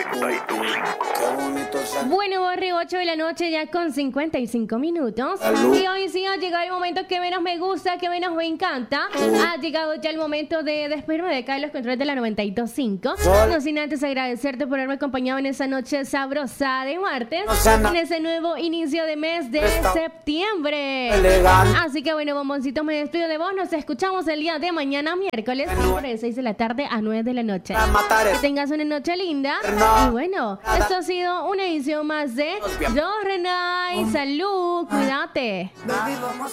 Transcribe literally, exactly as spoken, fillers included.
Bueno, Borre, ocho de la noche ya con cincuenta y cinco minutos. Salud. Y hoy sí ha llegado el momento que menos me gusta, que menos me encanta. Ha llegado ya el momento de despedirme de acá en los controles de la noventa y dos punto cinco. Sol. No sin antes agradecerte por haberme acompañado en esa noche sabrosa de martes. No sea na- En ese nuevo inicio de mes de Está- septiembre. Elegante. Así que bueno, bomboncitos, me despido de vos. Nos escuchamos el día de mañana, miércoles, Bueno. de seis de la tarde a nueve de la noche. Para matar Que es- tengas una noche linda. No. Y bueno, Nada. esto ha sido una edición más de Nos vemos. Yo Renay. Salud, cuídate. Baby, vamos